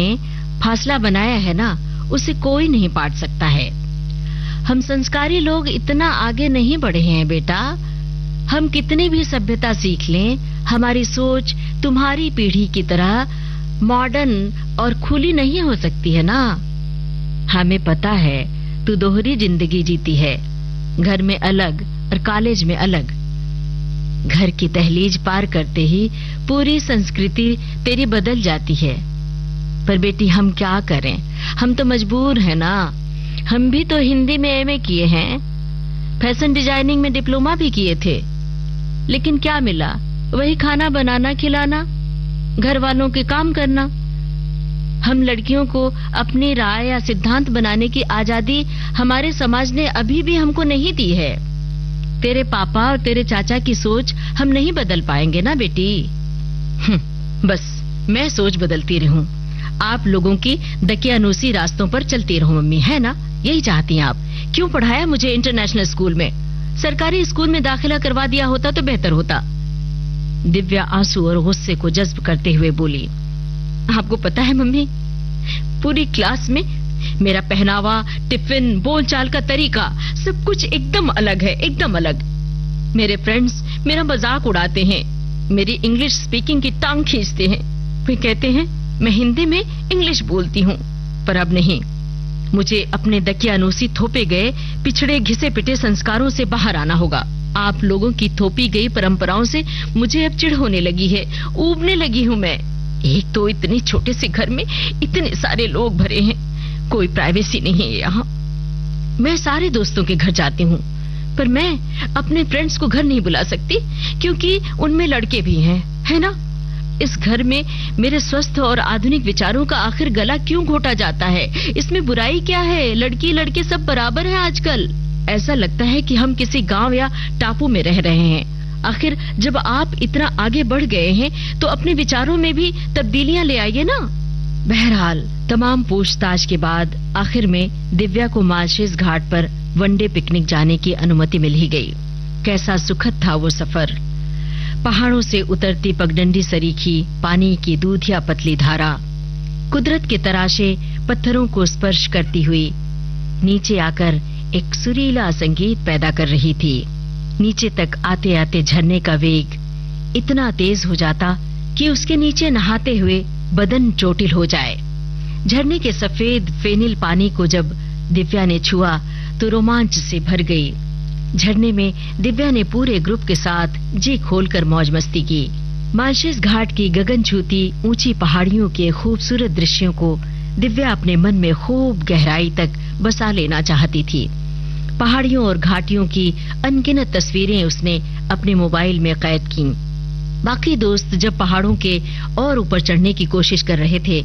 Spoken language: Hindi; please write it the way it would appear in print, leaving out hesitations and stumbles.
फासला बनाया है ना, उसे कोई नहीं पाट सकता है। हम संस्कारी लोग इतना आगे नहीं बढ़े हैं बेटा। हम कितनी भी सभ्यता सीख लें, हमारी सोच तुम्हारी पीढ़ी की तरह मॉडर्न और खुली नहीं हो सकती है ना। हमें पता है तू दोहरी जिंदगी जीती है, घर में अलग और कॉलेज में अलग। घर की दहलीज पार करते ही पूरी संस्कृति तेरी बदल जाती है। पर बेटी हम क्या करें, हम तो मजबूर हैं ना। हम भी तो हिंदी में एमए किए हैं, फैशन डिजाइनिंग में डिप्लोमा भी किए थे, लेकिन क्या मिला? वही खाना बनाना खिलाना, घर वालों के काम करना। हम लड़कियों को अपनी राय या सिद्धांत बनाने की आजादी हमारे समाज ने अभी भी हमको नहीं दी है। तेरे पापा और तेरे चाचा की सोच हम नहीं बदल पाएंगे ना बेटी। बस मैं सोच बदलती रहूं, आप लोगों की दकियानूसी रास्तों पर चलती रहूं मम्मी, है ना? यही चाहती हैं आप। क्यों पढ़ाया मुझे इंटरनेशनल स्कूल में? सरकारी स्कूल में दाखिला करवा दिया होता तो बेहतर होता। दिव्या आंसू और गुस्से को जज्ब करते हुए बोली, आपको पता है मम्मी, पूरी क्लास में मेरा पहनावा, टिफिन, बोलचाल का तरीका सब कुछ एकदम अलग है, एकदम अलग। मेरे फ्रेंड्स मेरा मजाक उड़ाते हैं, मेरी इंग्लिश स्पीकिंग की टांग खींचते हैं। वे कहते हैं मैं हिंदी में इंग्लिश बोलती हूँ, पर अब नहीं। मुझे अपने दकियानूसी थोपे गए पिछड़े घिसे पिटे संस्कारों से बाहर आना होगा। आप लोगों की थोपी गई परंपराओं से मुझे अब चिढ़ होने लगी है, ऊबने लगी हूँ मैं। एक तो इतने छोटे से घर में इतने सारे लोग भरे हैं, कोई प्राइवेसी नहीं है यहाँ। मैं सारे दोस्तों के घर जाती हूँ, पर मैं अपने फ्रेंड्स को घर नहीं बुला सकती क्योंकि उनमें लड़के भी हैं, है ना? इस घर में मेरे स्वस्थ और आधुनिक विचारों का आखिर गला क्यों घोटा जाता है? इसमें बुराई क्या है? लड़की लड़के सब बराबर हैं आजकल। ऐसा लगता है कि हम किसी गांव या टापू में रह रहे हैं। आखिर जब आप इतना आगे बढ़ गए हैं तो अपने विचारों में भी तब्दीलियां ले आइए ना। बहरहाल तमाम पूछताछ के बाद आखिर में दिव्या को मालशेज घाट पर वनडे पिकनिक जाने की अनुमति मिल ही गई। कैसा सुखद था वो सफर। पहाड़ों से उतरती पगडंडी सरीखी पानी की दूधिया पतली धारा कुदरत के तराशे पत्थरों को स्पर्श करती हुई नीचे आकर एक सुरीला संगीत पैदा कर रही थी। नीचे तक आते आते झरने का वेग इतना तेज हो जाता कि उसके नीचे नहाते हुए बदन चोटिल हो जाए। झरने के सफेद फेनिल पानी को जब दिव्या ने छुआ तो रोमांच से भर गई। झरने में दिव्या ने पूरे ग्रुप के साथ जी खोलकर मौज मस्ती की। मालशेज घाट की गगन छूती ऊंची पहाड़ियों के खूबसूरत दृश्यों को दिव्या अपने मन में खूब गहराई तक बसा लेना चाहती थी। पहाड़ियों और घाटियों की अनगिनत तस्वीरें उसने अपने मोबाइल में कैद की। बाकी दोस्त जब पहाड़ों के और ऊपर चढ़ने की कोशिश कर रहे थे